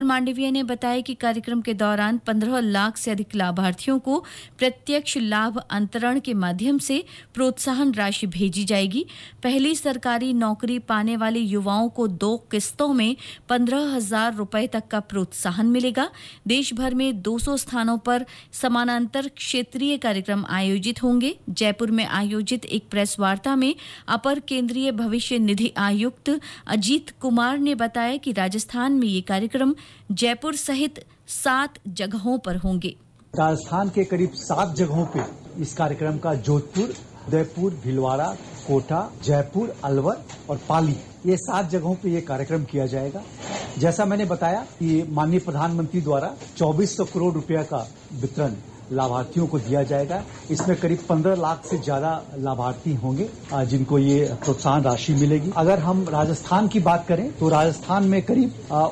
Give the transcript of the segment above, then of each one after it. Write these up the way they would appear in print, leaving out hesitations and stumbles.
मांडविया ने बताया कि कार्यक्रम के दौरान 15 लाख से अधिक लाभार्थियों को प्रत्यक्ष लाभ अंतरण के माध्यम से प्रोत्साहन राशि भेजी जाएगी। पहली सरकारी नौकरी पाने वाले युवाओं को 2 किस्तों में 15,000 रुपए तक का प्रोत्साहन मिलेगा। देश भर में 200 स्थानों पर समानांतर क्षेत्रीय कार्यक्रम आयोजित होंगे। जयपुर में आयोजित एक प्रेस वार्ता में अपर केंद्रीय भविष्य निधि आयुक्त अजीत कुमार ने बताया कि राजस्थान में ये कार्यक्रम जयपुर सहित 7 जगहों पर होंगे। राजस्थान के करीब 7 जगहों पे इस कार्यक्रम का जोधपुर, उदयपुर, भीलवाड़ा, कोटा, जयपुर, अलवर और पाली, ये 7 जगहों पे ये कार्यक्रम किया जाएगा। जैसा मैंने बताया कि माननीय प्रधानमंत्री द्वारा 2400 करोड़ रुपया का वितरण लाभार्थियों को दिया जाएगा। इसमें करीब 15 लाख से ज्यादा लाभार्थी होंगे जिनको ये प्रोत्साहन राशि मिलेगी। अगर हम राजस्थान की बात करें तो राजस्थान में करीब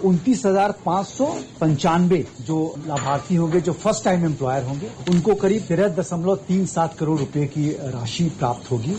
29,595 जो लाभार्थी होंगे, जो फर्स्ट टाइम एम्प्लॉयर होंगे, उनको करीब 13.37 करोड़ रुपए की राशि प्राप्त होगी।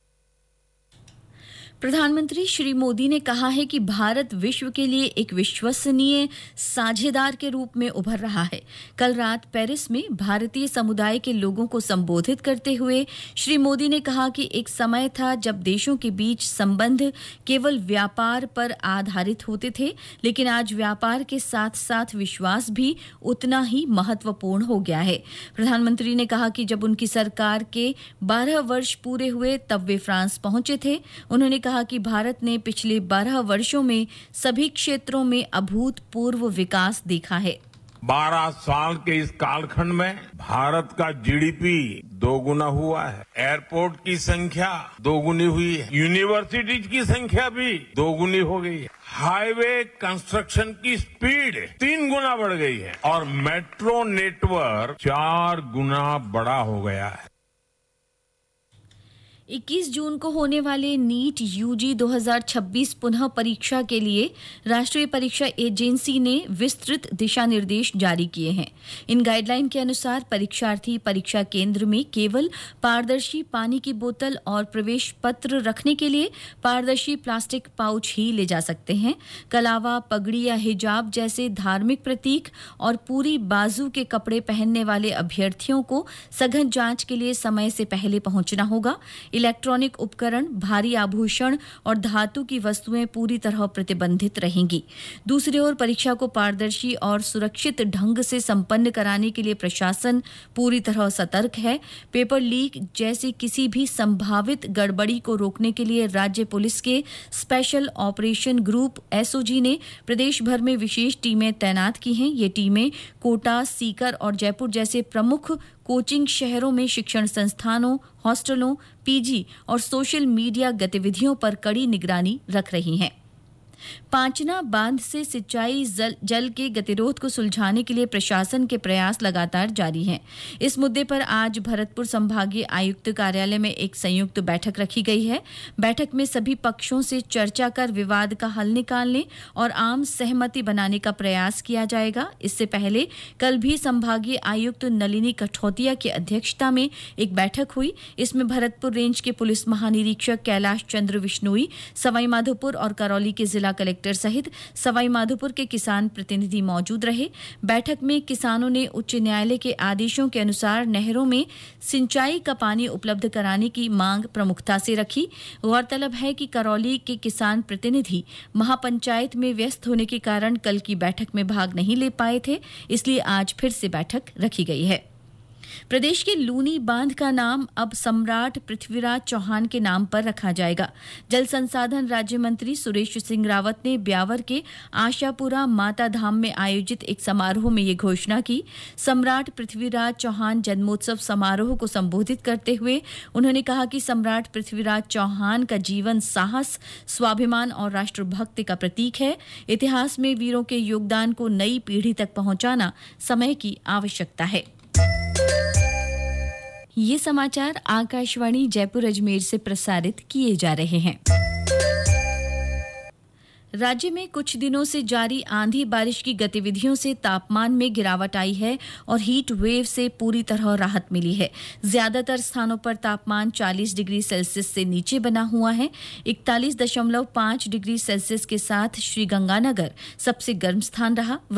प्रधानमंत्री श्री मोदी ने कहा है कि भारत विश्व के लिए एक विश्वसनीय साझेदार के रूप में उभर रहा है। कल रात पेरिस में भारतीय समुदाय के लोगों को संबोधित करते हुए श्री मोदी ने कहा कि एक समय था जब देशों के बीच संबंध केवल व्यापार पर आधारित होते थे, लेकिन आज व्यापार के साथ-साथ विश्वास भी उतना ही महत्वपूर्ण हो गया है। प्रधानमंत्री ने कहा कि जब उनकी सरकार के 12 वर्ष पूरे हुए तब वे फ्रांस पहुंचे थे। उन्होंने कहा कि भारत ने पिछले 12 वर्षों में सभी क्षेत्रों में अभूतपूर्व विकास देखा है। 12 साल के इस कालखंड में भारत का जीडीपी दोगुना हुआ है, एयरपोर्ट की संख्या दोगुनी हुई है, यूनिवर्सिटीज की संख्या भी दोगुनी हो गई है, हाईवे कंस्ट्रक्शन की स्पीड 3 गुना बढ़ गई है और मेट्रो नेटवर्क 4 गुना बड़ा हो गया है। 21 जून को होने वाले नीट यूजी 2026 पुनः परीक्षा के लिए राष्ट्रीय परीक्षा एजेंसी ने विस्तृत दिशा निर्देश जारी किए हैं। इन गाइडलाइन के अनुसार परीक्षार्थी परीक्षा केंद्र में केवल पारदर्शी पानी की बोतल और प्रवेश पत्र रखने के लिए पारदर्शी प्लास्टिक पाउच ही ले जा सकते हैं। कलावा, पगड़ी या हिजाब जैसे धार्मिक प्रतीक और पूरी बाजू के कपड़े पहनने वाले अभ्यर्थियों को सघन जांच के लिए समय से पहले पहुंचना होगा। इलेक्ट्रॉनिक उपकरण, भारी आभूषण और धातु की वस्तुएं पूरी तरह प्रतिबंधित रहेंगी। दूसरी ओर परीक्षा को पारदर्शी और सुरक्षित ढंग से संपन्न कराने के लिए प्रशासन पूरी तरह सतर्क है। पेपर लीक जैसी किसी भी संभावित गड़बड़ी को रोकने के लिए राज्य पुलिस के स्पेशल ऑपरेशन ग्रुप एसओजी ने प्रदेश भर में विशेष टीमें तैनात की हैं। ये टीमें कोटा, सीकर और जयपुर जैसे प्रमुख कोचिंग शहरों में शिक्षण संस्थानों, हॉस्टलों, पीजी और सोशल मीडिया गतिविधियों पर कड़ी निगरानी रख रही हैं। पांचना बांध से सिंचाई जल के गतिरोध को सुलझाने के लिए प्रशासन के प्रयास लगातार जारी हैं। इस मुद्दे पर आज भरतपुर संभागीय आयुक्त कार्यालय में एक संयुक्त बैठक रखी गई है। बैठक में सभी पक्षों से चर्चा कर विवाद का हल निकालने और आम सहमति बनाने का प्रयास किया जाएगा। इससे पहले कल भी संभागीय आयुक्त नलिनी कठौतिया की अध्यक्षता में एक बैठक हुई। इसमें भरतपुर रेंज के पुलिस महानिरीक्षक कैलाश चंद्र विश्नोई, सवाईमाधोपुर और करौली के जिला कलेक्टर सहित सवाईमाधोपुर के किसान प्रतिनिधि मौजूद रहे। बैठक में किसानों ने उच्च न्यायालय के आदेशों के अनुसार नहरों में सिंचाई का पानी उपलब्ध कराने की मांग प्रमुखता से रखी। गौरतलब है कि करौली के किसान प्रतिनिधि महापंचायत में व्यस्त होने के कारण कल की बैठक में भाग नहीं ले पाए थे, इसलिए आज फिर से बैठक रखी गई है। प्रदेश के लूनी बांध का नाम अब सम्राट पृथ्वीराज चौहान के नाम पर रखा जाएगा। जल संसाधन राज्य मंत्री सुरेश सिंह रावत ने ब्यावर के आशापुरा माता धाम में आयोजित एक समारोह में ये घोषणा की। सम्राट पृथ्वीराज चौहान जन्मोत्सव समारोह को संबोधित करते हुए उन्होंने कहा कि सम्राट पृथ्वीराज चौहान का जीवन साहस, स्वाभिमान और राष्ट्रभक्ति का प्रतीक है। इतिहास में वीरों के योगदान को नई पीढ़ी तक पहुंचाना समय की आवश्यकता है। ये समाचार आकाशवाणी जयपुर अजमेर से प्रसारित किए जा रहे हैं। राज्य में कुछ दिनों से जारी आंधी बारिश की गतिविधियों से तापमान में गिरावट आई है और हीट वेव से पूरी तरह राहत मिली है। ज्यादातर स्थानों पर तापमान 40 डिग्री सेल्सियस से नीचे बना हुआ है। 41.5 डिग्री सेल्सियस के साथ श्रीगंगानगर सबसे गर्म स्थान रहा।